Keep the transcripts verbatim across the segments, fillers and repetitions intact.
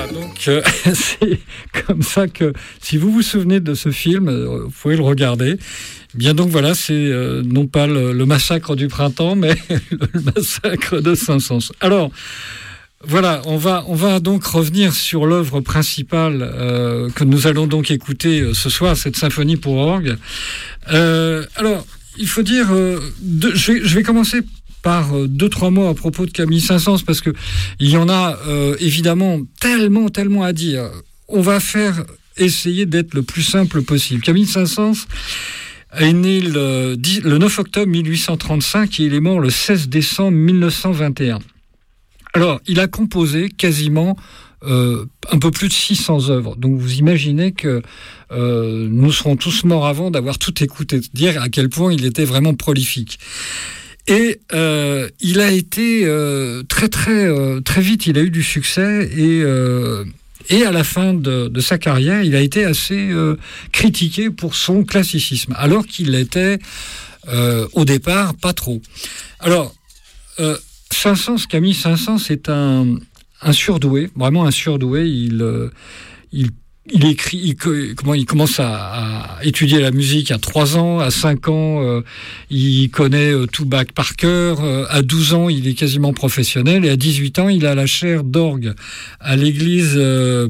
Donc euh, c'est comme ça que, si vous vous souvenez de ce film, euh, vous pouvez le regarder. Bien donc voilà, c'est euh, non pas le, le massacre du printemps, mais le massacre de Saint-Saëns. Alors voilà, on va on va donc revenir sur l'œuvre principale euh, que nous allons donc écouter ce soir, cette symphonie pour orgue. Euh, alors il faut dire, euh, de, je vais je vais commencer par deux, trois mots à propos de Camille Saint-Saëns, parce que il y en a euh, évidemment tellement, tellement à dire. On va faire essayer d'être le plus simple possible. Camille Saint-Saëns est né le, le neuf octobre mille huit cent trente-cinq et il est mort le seize décembre mille neuf cent vingt et un. Alors, il a composé quasiment euh, un peu plus de six cents œuvres. Donc, vous imaginez que euh, nous serons tous morts avant d'avoir tout écouté. Dire à quel point il était vraiment prolifique. Et euh, il a été euh, très très euh, très vite, il a eu du succès et euh, et à la fin de, de sa carrière, il a été assez euh, critiqué pour son classicisme, alors qu'il l'était euh, au départ pas trop. Alors euh, Saint-Saëns, Camille Saint-Saëns, c'est un un surdoué, vraiment un surdoué. Il euh, il Il écrit, il, comment, il commence à, à étudier la musique à trois ans, à cinq ans, euh, il connaît euh, tout Bach par cœur, euh, à douze ans, il est quasiment professionnel, et à dix-huit ans, il a la chaire d'orgue à l'église euh,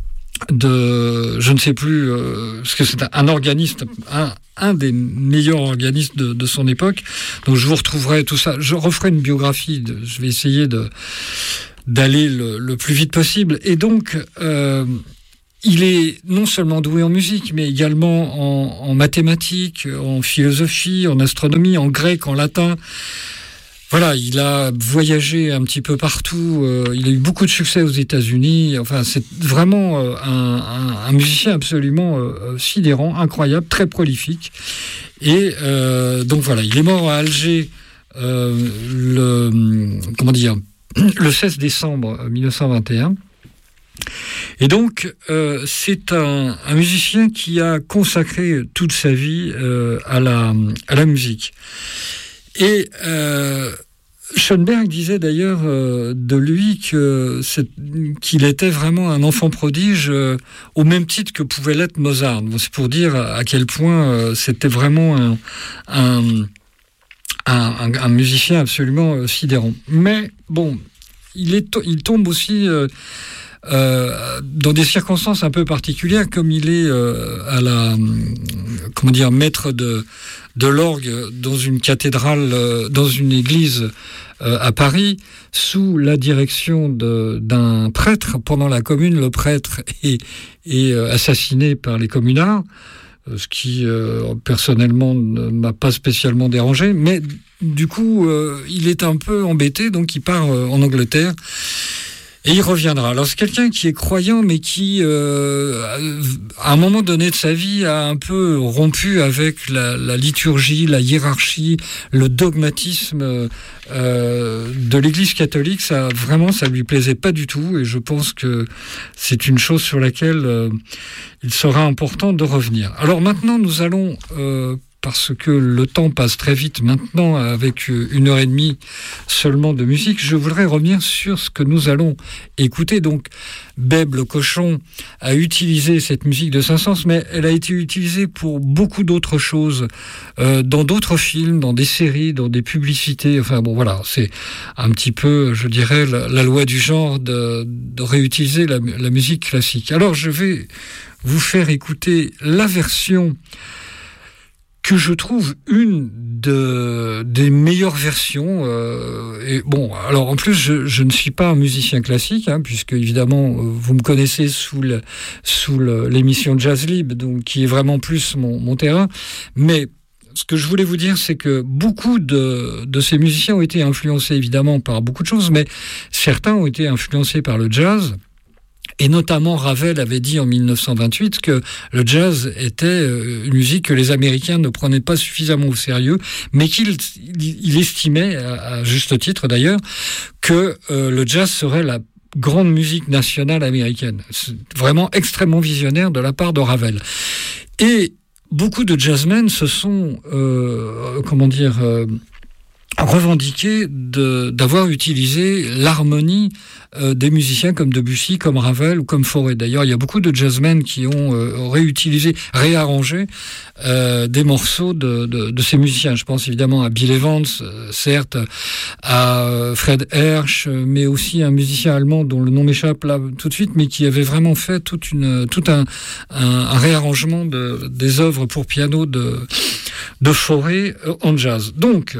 de, je ne sais plus, euh, parce que c'est un, un organiste, un, un des meilleurs organistes de, de son époque, donc je vous retrouverai tout ça, je referai une biographie, de, je vais essayer de, d'aller le, le plus vite possible, et donc... Euh, Il est non seulement doué en musique, mais également en, en mathématiques, en philosophie, en astronomie, en grec, en latin. Voilà, il a voyagé un petit peu partout. Euh, il a eu beaucoup de succès aux États-Unis. Enfin, c'est vraiment euh, un, un, un musicien absolument euh, sidérant, incroyable, très prolifique. Et euh, donc voilà, il est mort à Alger euh, le comment dire le seize décembre mille neuf cent vingt et un. Et donc, euh, c'est un, un musicien qui a consacré toute sa vie euh, à, la, à la musique. Et euh, Schoenberg disait d'ailleurs euh, de lui que c'est, qu'il était vraiment un enfant prodige euh, au même titre que pouvait l'être Mozart. Bon, c'est pour dire à quel point euh, c'était vraiment un, un, un, un musicien absolument euh, sidérant. Mais bon, il, est, il tombe aussi... Euh, Euh, dans des circonstances un peu particulières, comme il est euh, à la, comment dire, maître de de l'orgue dans une cathédrale, euh, dans une église euh, à Paris, sous la direction de, d'un prêtre. Pendant la Commune, le prêtre est, est assassiné par les communards, ce qui euh, personnellement ne m'a pas spécialement dérangé, mais du coup, euh, il est un peu embêté, donc il part euh, en Angleterre. Et il reviendra. Alors c'est quelqu'un qui est croyant, mais qui, euh, à un moment donné de sa vie, a un peu rompu avec la, la liturgie, la hiérarchie, le dogmatisme euh, de l'Église catholique. Ça, vraiment, ça lui plaisait pas du tout. Et je pense que c'est une chose sur laquelle euh, il sera important de revenir. Alors maintenant, nous allons... Euh, parce que le temps passe très vite maintenant avec une heure et demie seulement de musique, je voudrais revenir sur ce que nous allons écouter. Donc, Bebe le cochon a utilisé cette musique de Saint-Saëns, mais elle a été utilisée pour beaucoup d'autres choses, euh, dans d'autres films, dans des séries, dans des publicités. Enfin bon, voilà, c'est un petit peu, je dirais, la, la loi du genre de, de réutiliser la, la musique classique. Alors, je vais vous faire écouter la version que je trouve une de, des meilleures versions. Euh, et bon, alors en plus, je, je ne suis pas un musicien classique, hein, puisque évidemment, vous me connaissez sous, le, sous le, l'émission Jazz Libre, donc qui est vraiment plus mon, mon terrain. Mais ce que je voulais vous dire, c'est que beaucoup de, de ces musiciens ont été influencés évidemment par beaucoup de choses, mais certains ont été influencés par le jazz. Et notamment, Ravel avait dit en mille neuf cent vingt-huit que le jazz était une musique que les Américains ne prenaient pas suffisamment au sérieux, mais qu'il il estimait, à juste titre d'ailleurs, que euh, le jazz serait la grande musique nationale américaine. C'est vraiment extrêmement visionnaire de la part de Ravel. Et beaucoup de jazzmen se sont, euh, comment dire... Euh, revendiqué de, d'avoir utilisé l'harmonie euh, des musiciens comme Debussy, comme Ravel ou comme Fauré. D'ailleurs, il y a beaucoup de jazzmen qui ont euh, réutilisé, réarrangé euh, des morceaux de, de, de ces musiciens. Je pense évidemment à Bill Evans, euh, certes, à Fred Hersch, mais aussi un musicien allemand dont le nom m'échappe là tout de suite, mais qui avait vraiment fait toute une, tout un, un, un réarrangement de, des œuvres pour piano de, de Fauré euh, en jazz. Donc,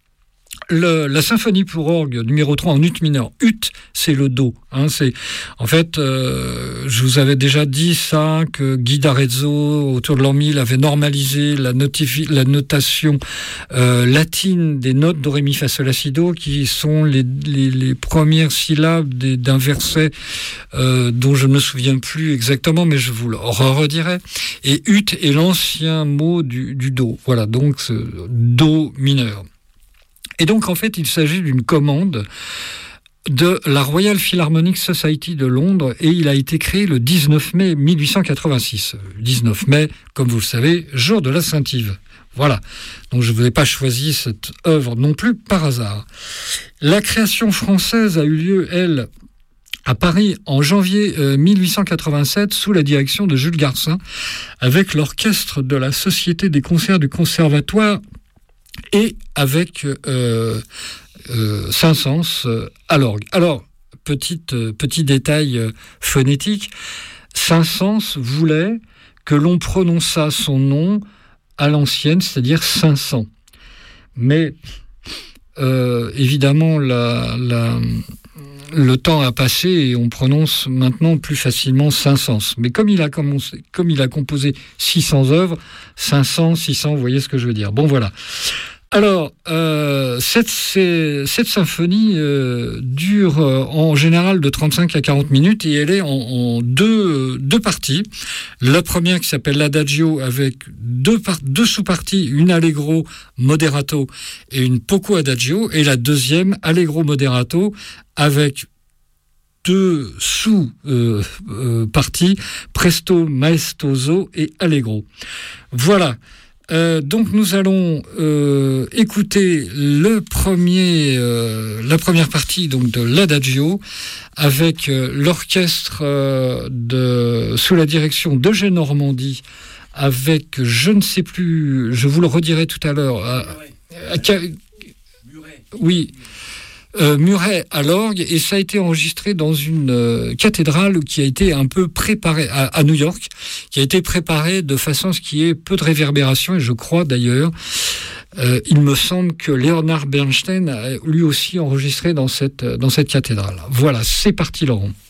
Le, la symphonie pour orgue numéro trois en ut mineur. Ut, c'est le do. Hein, c'est, en fait, euh, je vous avais déjà dit ça, que Guy d'Arezzo, autour de l'an mille, avait normalisé la, notifi- la notation euh, latine des notes do, ré, mi, fa, sol, la, si, do, qui sont les, les, les premières syllabes des, d'un verset euh, dont je ne me souviens plus exactement, mais je vous le redirai. Et ut est l'ancien mot du, du do. Voilà, donc ce do mineur. Et donc, en fait, il s'agit d'une commande de la Royal Philharmonic Society de Londres et il a été créé le dix-neuf mai mille huit cent quatre-vingt-six. Le dix-neuf mai, comme vous le savez, jour de la Saint-Yves. Voilà. Donc, je ne vous ai pas choisi cette œuvre non plus par hasard. La création française a eu lieu, elle, à Paris en janvier euh, mille huit cent quatre-vingt-sept sous la direction de Jules Garcin avec l'orchestre de la Société des concerts du Conservatoire et avec euh, euh, Saint-Saëns euh, à l'orgue. Alors, petite, euh, petit détail euh, phonétique, Saint-Saëns voulait que l'on prononçât son nom à l'ancienne, c'est-à-dire cinq cents. Mais, euh, évidemment, la, la, le temps a passé et on prononce maintenant plus facilement Saint-Saëns. Mais comme il a, commencé, comme il a composé six cents œuvres, cinq cents, six cents, vous voyez ce que je veux dire. Bon, voilà. Alors, euh, cette, cette symphonie euh, dure euh, en général de trente-cinq à quarante minutes et elle est en, en deux, deux parties. La première qui s'appelle l'Adagio avec deux, par, deux sous-parties, une Allegro moderato et une Poco Adagio, et la deuxième Allegro moderato avec deux sous-parties, euh, euh, Presto, Maestoso et Allegro. Voilà. Euh, donc nous allons euh, écouter le premier, euh, la première partie donc de l'Adagio avec euh, l'orchestre euh, de sous la direction d'Eugène Normandie, avec je ne sais plus, je vous le redirai tout à l'heure. À, à, à, oui. Euh, Murray à l'orgue, et ça a été enregistré dans une euh, cathédrale qui a été un peu préparée à, à New York, qui a été préparée de façon à ce qu'il y ait peu de réverbération, et je crois d'ailleurs, euh, il me semble que Leonard Bernstein a lui aussi enregistré dans cette, dans cette cathédrale. Voilà, c'est parti Laurent.